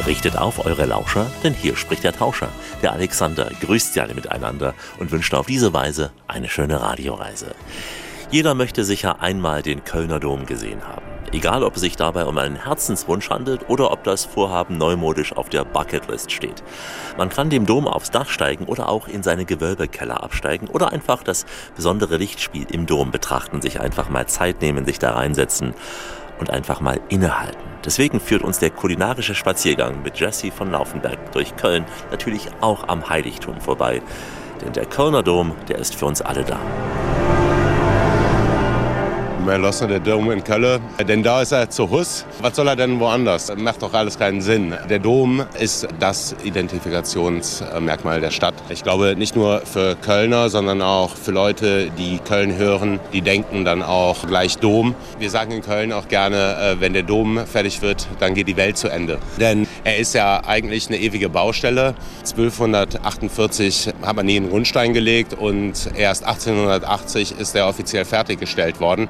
Richtet auf eure Lauscher, denn hier spricht der Tauscher. Der Alexander grüßt ja alle miteinander und wünscht auf diese Weise eine schöne Radioreise. Jeder möchte sicher einmal den Kölner Dom gesehen haben. Egal, ob es sich dabei um einen Herzenswunsch handelt oder ob das Vorhaben neumodisch auf der Bucketlist steht. Man kann dem Dom aufs Dach steigen oder auch in seine Gewölbekeller absteigen oder einfach das besondere Lichtspiel im Dom betrachten, sich einfach mal Zeit nehmen, sich da reinsetzen und einfach mal innehalten. Deswegen führt uns der kulinarische Spaziergang mit Jesse von Laufenberg durch Köln natürlich auch am Heiligtum vorbei. Denn der Kölner Dom, der ist für uns alle da. Wir lassen den Dom in Köln, denn da ist er zu Hus. Was soll er denn woanders? Das macht doch alles keinen Sinn. Der Dom ist das Identifikationsmerkmal der Stadt. Ich glaube, nicht nur für Kölner, sondern auch für Leute, die Köln hören, die denken dann auch gleich Dom. Wir sagen in Köln auch gerne, wenn der Dom fertig wird, dann geht die Welt zu Ende. Denn er ist ja eigentlich eine ewige Baustelle. 1248 hat man nie einen Grundstein gelegt und erst 1880 ist er offiziell fertiggestellt worden.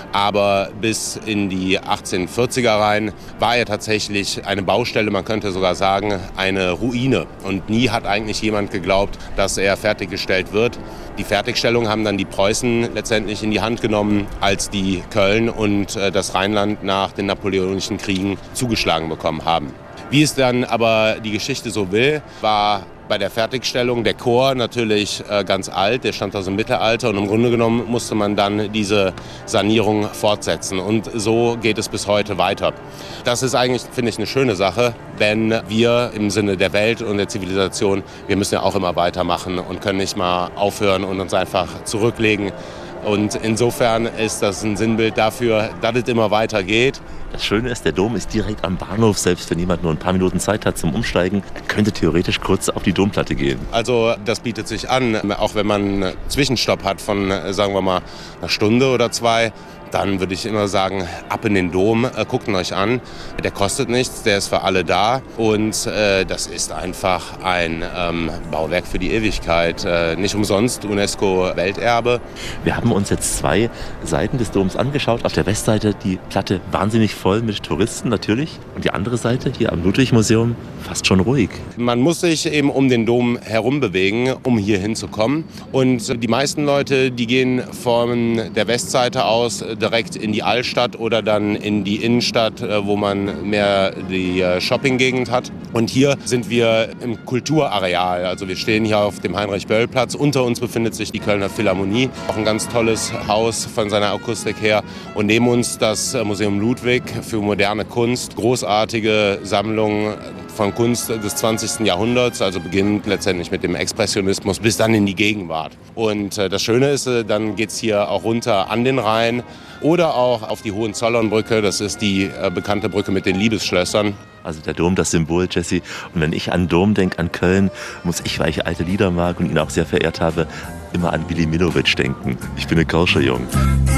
Aber bis in die 1840er rein war er tatsächlich eine Baustelle, man könnte sogar sagen, eine Ruine. Und nie hat eigentlich jemand geglaubt, dass er fertiggestellt wird. Die Fertigstellung haben dann die Preußen letztendlich in die Hand genommen, als die Köln und das Rheinland nach den Napoleonischen Kriegen zugeschlagen bekommen haben. Wie es dann aber die Geschichte so will, war bei der Fertigstellung der Chor natürlich ganz alt, der stand aus dem Mittelalter und im Grunde genommen musste man dann diese Sanierung fortsetzen und so geht es bis heute weiter. Das ist eigentlich, finde ich, eine schöne Sache, denn wir im Sinne der Welt und der Zivilisation, wir müssen ja auch immer weitermachen und können nicht mal aufhören und uns einfach zurücklegen. Und insofern ist das ein Sinnbild dafür, dass es immer weitergeht. Das Schöne ist, der Dom ist direkt am Bahnhof. Selbst wenn jemand nur ein paar Minuten Zeit hat zum Umsteigen, er könnte theoretisch kurz auf die Domplatte gehen. Also das bietet sich an, auch wenn man einen Zwischenstopp hat von, sagen wir mal, einer Stunde oder zwei. Dann würde ich immer sagen, ab in den Dom, guckt ihn euch an. Der kostet nichts, der ist für alle da und das ist einfach ein Bauwerk für die Ewigkeit. Nicht umsonst UNESCO-Welterbe. Wir haben uns jetzt zwei Seiten des Doms angeschaut. Auf der Westseite die Platte wahnsinnig voll mit Touristen natürlich und die andere Seite hier am Ludwig-Museum fast schon ruhig. Man muss sich eben um den Dom herum bewegen, um hier hinzukommen. Und die meisten Leute, die gehen von der Westseite aus direkt in die Altstadt oder dann in die Innenstadt, wo man mehr die Shoppinggegend hat. Und hier sind wir im Kulturareal. Also wir stehen hier auf dem Heinrich-Böll-Platz. Unter uns befindet sich die Kölner Philharmonie. Auch ein ganz tolles Haus von seiner Akustik her. Und neben uns das Museum Ludwig für moderne Kunst. Großartige Sammlung von Kunst des 20. Jahrhunderts, also beginnend letztendlich mit dem Expressionismus bis dann in die Gegenwart. Und das Schöne ist, dann geht es hier auch runter an den Rhein oder auch auf die Hohenzollernbrücke. Das ist die bekannte Brücke mit den Liebesschlössern. Also der Dom, das Symbol, Jesse. Und wenn ich an Dom denke, an Köln, muss ich, weil ich alte Lieder mag und ihn auch sehr verehrt habe, immer an Willy Millowitsch denken. Ich bin ein Kölscher Jung.